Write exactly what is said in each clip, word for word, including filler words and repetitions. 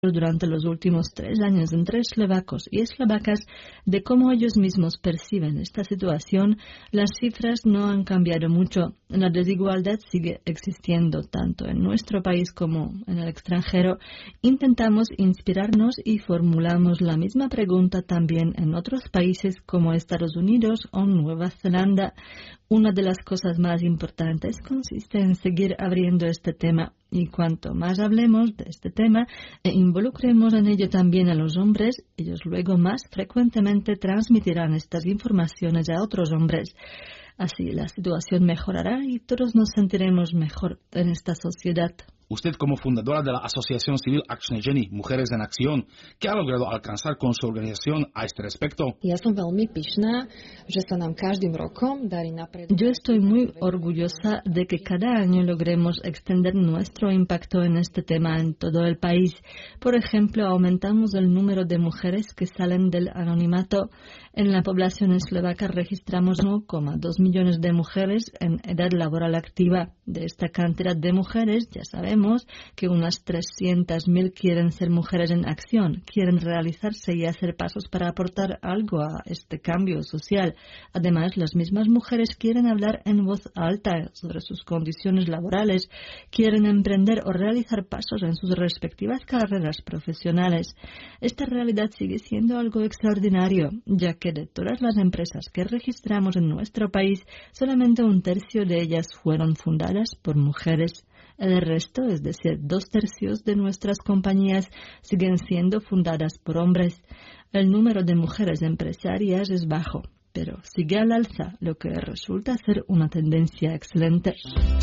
durante los últimos tres años entre eslovacos y eslovacas de cómo ellos mismos perciben esta situación, las cifras no han cambiado mucho. La desigualdad sigue existiendo tanto en nuestro país como en el extranjero. Intentamos inspirarnos y formulamos la misma pregunta también en otros países como Estados Unidos o Nueva Zelanda. Una de las cosas más importantes consiste en seguir abriendo este tema. Y cuanto más hablemos de este tema e involucremos en ello también a los hombres, ellos luego más frecuentemente transmitirán estas informaciones a otros hombres. Así la situación mejorará y todos nos sentiremos mejor en esta sociedad. Usted, como fundadora de la Asociación Civil Akčné ženy, Mujeres en Acción, ¿qué ha logrado alcanzar con su organización a este respecto? Ja som veľmi pyšná, že sa nám každým rokom darí napredovať. Yo estoy muy orgullosa de que cada año logremos extender nuestro impacto en este tema en todo el país. Por ejemplo, aumentamos el número de mujeres que salen del anonimato. En la población eslovaca registramos uno coma dos millones de mujeres en edad laboral activa. De esta cantidad de mujeres, ya sabemos que unas trescientas mil quieren ser mujeres en acción, quieren realizarse y hacer pasos para aportar algo a este cambio social. Además, las mismas mujeres quieren hablar en voz alta sobre sus condiciones laborales, quieren emprender o realizar pasos en sus respectivas carreras profesionales. Esta realidad sigue siendo algo extraordinario, ya que de todas las empresas que registramos en nuestro país, solamente un tercio de ellas fueron fundadas por mujeres. El resto, es decir, dos tercios de nuestras compañías, siguen siendo fundadas por hombres. El número de mujeres empresarias es bajo, pero sigue al alza, lo que resulta ser una tendencia excelente.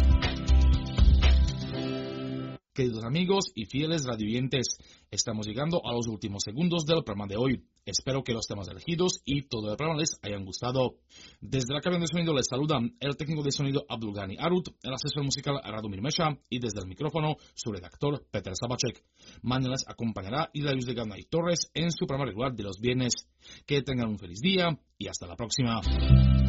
Queridos amigos y fieles radioyentes, estamos llegando a los últimos segundos del programa de hoy. Espero que los temas elegidos y todo el programa les hayan gustado. Desde la cabina de sonido les saluda el técnico de sonido Abdulgani Arut, el asesor musical Radomir Meša y desde el micrófono su redactor Peter Sabacek. Mañana les acompañará Hilarius de Gana y Torres en su programa regular de los viernes. Que tengan un feliz día y hasta la próxima.